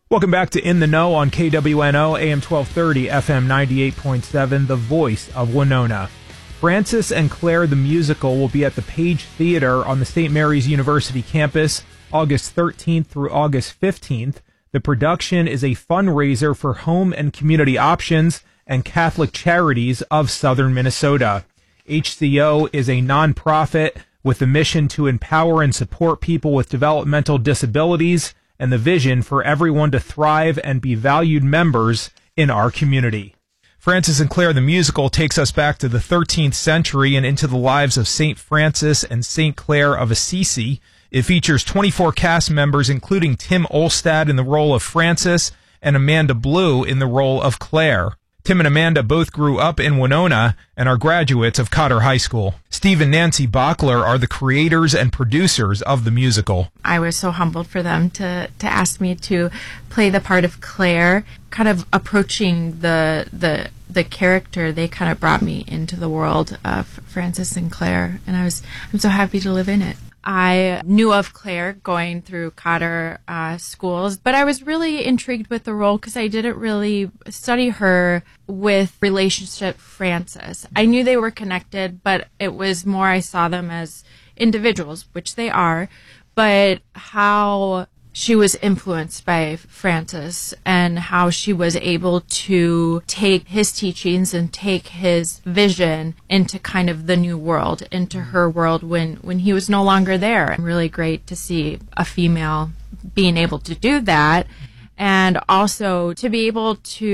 Welcome back to In the Know on KWNO, AM 1230, FM 98.7, the voice of Winona. Frances and Claire the Musical will be at the Page Theater on the St. Mary's University campus August 13th through August 15th. The production is a fundraiser for Home and Community Options and Catholic Charities of Southern Minnesota. HCO is a nonprofit with the mission to empower and support people with developmental disabilities and the vision for everyone to thrive and be valued members in our community. Frances and Claire the Musical takes us back to the 13th century and into the lives of St. Francis and St. Claire of Assisi. It features 24 cast members, including Tim Olstad in the role of Francis and Amanda Blue in the role of Claire. Tim and Amanda both grew up in Winona and are graduates of Cotter High School. Steve and Nancy Bachler are the creators and producers of the musical. I was so humbled for them to ask me to play the part of Claire. Kind of approaching the character, they kind of brought me into the world of Frances and Claire, and I'm so happy to live in it. I knew of Claire going through Cotter schools, but I was really intrigued with the role because I didn't really study her with relationship Frances. I knew they were connected, but it was more I saw them as individuals, which they are, but how she was influenced by Francis and how she was able to take his teachings and take his vision into kind of the new world, into her world when he was no longer there. And really great to see a female being able to do that, and also to be able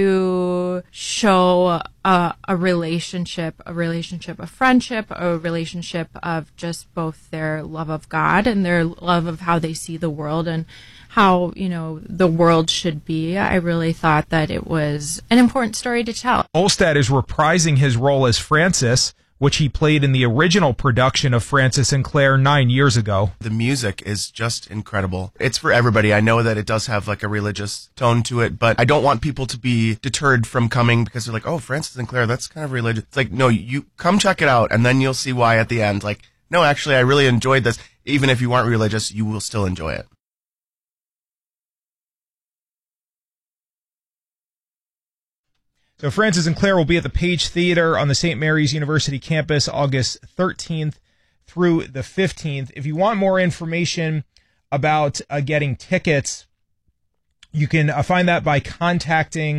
to show a relationship of friendship, a relationship of just both their love of God and their love of how they see the world and how, the world should be. I really thought that it was an important story to tell. Olstad is reprising his role as Francis, which he played in the original production of Frances and Claire 9 years ago. The music is just incredible. It's for everybody. I know that it does have like a religious tone to it, but I don't want people to be deterred from coming because they're like, oh, Frances and Claire, that's kind of religious. It's like, no, you come check it out, and then you'll see why at the end. Like, no, actually, I really enjoyed this. Even if you aren't religious, you will still enjoy it. So Frances and Claire will be at the Page Theater on the St. Mary's University campus August 13th through the 15th. If you want more information about getting tickets, you can find that by contacting